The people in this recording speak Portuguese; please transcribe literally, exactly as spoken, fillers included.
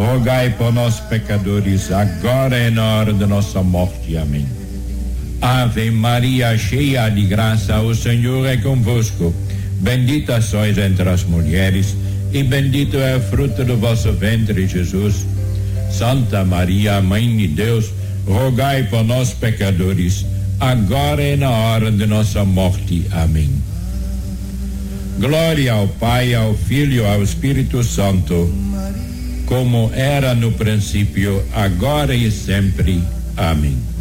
rogai por nós pecadores, agora e na hora da nossa morte. Amém. Ave Maria, cheia de graça, o Senhor é convosco. Bendita sois entre as mulheres, e bendito é o fruto do vosso ventre, Jesus. Santa Maria, Mãe de Deus, rogai por nós pecadores, agora e na hora de nossa morte. Amém. Glória ao Pai, ao Filho, ao Espírito Santo, como era no princípio, agora e sempre. Amém.